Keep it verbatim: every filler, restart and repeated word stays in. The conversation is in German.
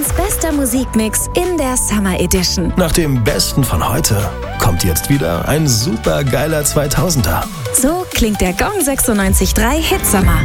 Deutschlands bester Musikmix in der Summer Edition. Nach dem Besten von heute kommt jetzt wieder ein super geiler zweitausender. So klingt der Gong sechsundneunzig Komma drei Hitsommer.